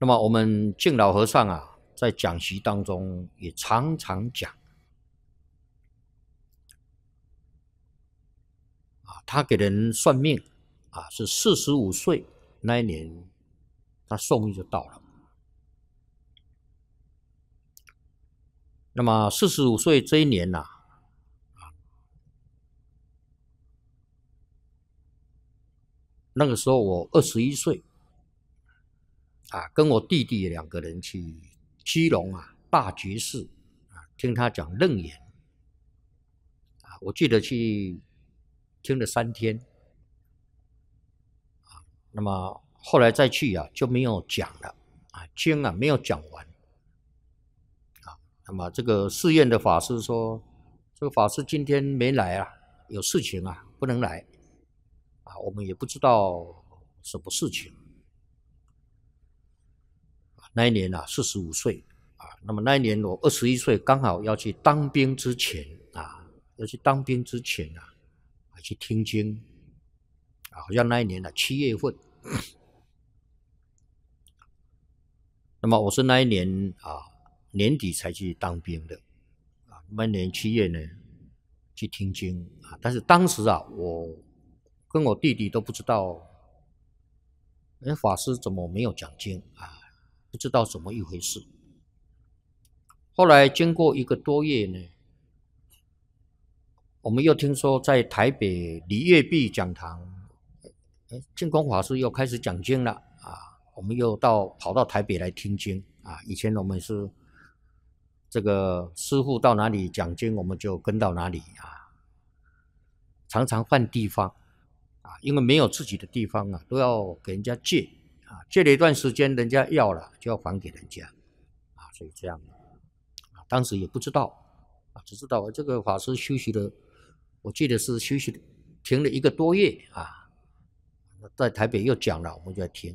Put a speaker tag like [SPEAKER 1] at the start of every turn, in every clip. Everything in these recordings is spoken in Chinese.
[SPEAKER 1] 那么我们敬老和尚啊，在讲习当中也常常讲啊，他给人算命啊，是45岁那一年，他寿命就到了。那么45岁这一年呐，那个时候我21岁啊，跟我弟弟2个人去基隆啊大觉寺啊，听他讲楞严啊，我记得去听了3天啊，那么后来再去啊就没有讲了啊，经啊没有讲完啊。那么这个寺院的法师说，这个法师今天没来啊，有事情啊不能来啊，我们也不知道什么事情。那一年啊45岁啊，那么那一年我21岁，刚好要去当兵之前啊，去听经啊，好像那一年7月份。那么我是那一年啊年底才去当兵的啊，那年7月呢去听经啊，但是当时啊我跟我弟弟都不知道，法师怎么没有讲经啊？不知道怎么一回事。后来经过1个多月呢，我们又听说在台北李月碧讲堂，净空法师又开始讲经了啊，我们又跑到台北来听经啊。以前我们是这个师父到哪里讲经，我们就跟到哪里啊，常常换地方啊，因为没有自己的地方啊，都要给人家借啊，借了一段时间，人家要了就要还给人家啊，所以这样啊，当时也不知道啊，只知道这个法师休息了，我记得是休息停了1个多月啊，在台北又讲了，我们就在听。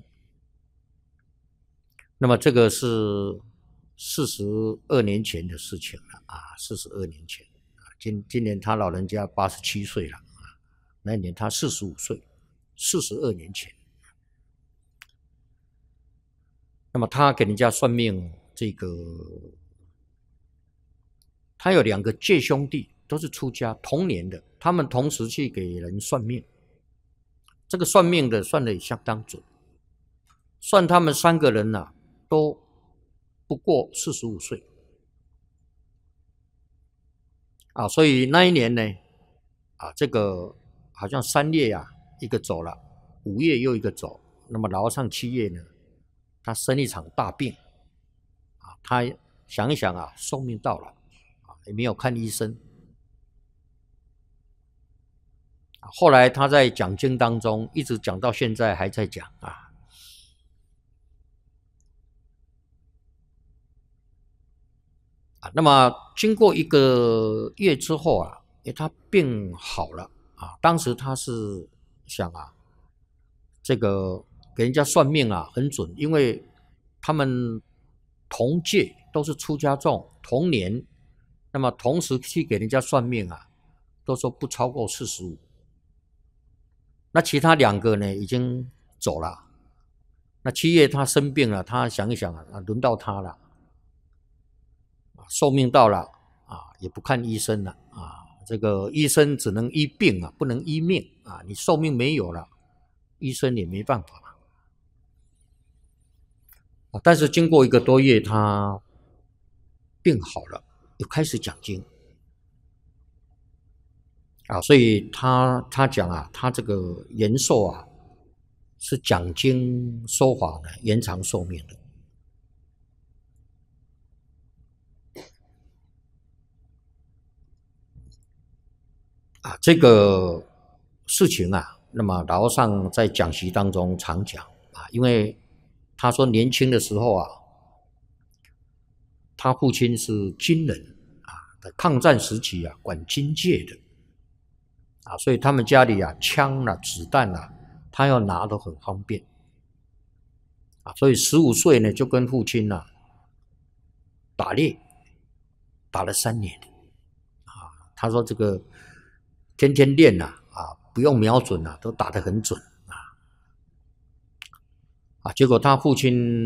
[SPEAKER 1] 那么这个是42年前的事情了啊，42年前啊，今年他老人家87岁了啊，那一年他45岁，42年前。那么他给人家算命，这个他有2个介兄弟，都是出家同年的，他们同时去给人算命。这个算命的算得也相当准，算他们3个人啊，都不过45岁啊，所以那一年呢，啊，这个好像3月啊1个走了，5月又1个走，那么然上7月呢，他生一场大病啊，他想一想啊，寿命到了啊，也没有看医生。后来他在讲经当中，一直讲到现在还在讲啊。那么经过1个月之后啊，他病好了啊。当时他是想啊，这个给人家算命啊很准，因为他们同届都是出家众，同年，那么同时去给人家算命啊，都说不超过45。那其他2个呢已经走了。那7月他生病了，他想一想啊，轮到他了。寿命到了啊，也不看医生了啊，这个医生只能医病啊，不能医命啊，你寿命没有了，医生也没办法啊。但是经过1个多月，他病好了，又开始讲经啊，所以他讲啊，他这个延寿啊，是讲经说法呢，延长寿命的。啊，这个事情啊，那么老和尚在讲习当中常讲啊，因为他说年轻的时候啊，他父亲是军人啊，在抗战时期啊管军界的啊，所以他们家里啊枪啊子弹啊，他要拿都很方便啊，所以15岁呢就跟父亲啊打猎，打了3年啊。他说这个天天练啊，不用瞄准啊，都打得很准啊。结果他父亲